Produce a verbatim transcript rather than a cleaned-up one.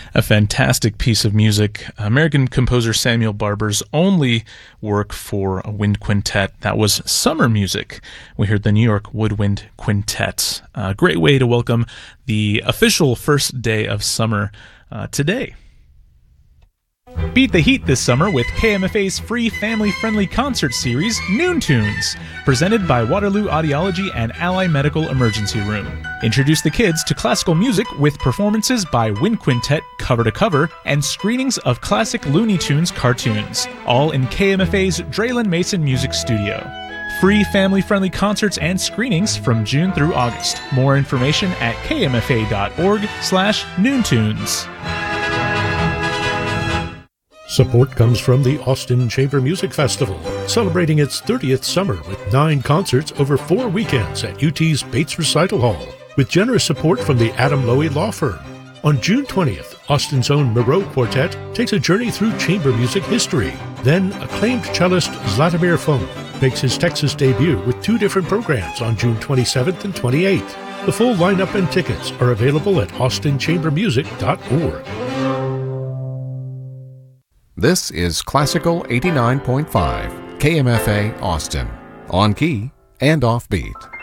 A fantastic piece of music. American composer Samuel Barber's only work for a wind quintet. That was Summer Music. We heard the New York Woodwind Quintet. A great way to welcome the official first day of summer uh, today. Beat the heat this summer with K M F A's free family-friendly concert series, Noon Tunes, presented by Waterloo Audiology and Ally Medical Emergency Room. Introduce the kids to classical music with performances by Wind Quintet cover to cover and screenings of classic Looney Tunes cartoons, all in K M F A's Draylen Mason Music Studio. Free family-friendly concerts and screenings from June through August. More information at kmfa.org slash noontunes. Support comes from the Austin Chamber Music Festival, celebrating its thirtieth summer with nine concerts over four weekends at U T's Bates Recital Hall, with generous support from the Adam Lowy Law Firm. On June twentieth, Austin's own Moreau Quartet takes a journey through chamber music history. Then, acclaimed cellist Zlatomir Fon makes his Texas debut with two different programs on June twenty-seventh and twenty-eighth. The full lineup and tickets are available at austin chamber music dot org. This is Classical eighty-nine point five, K M F A Austin, on key and offbeat.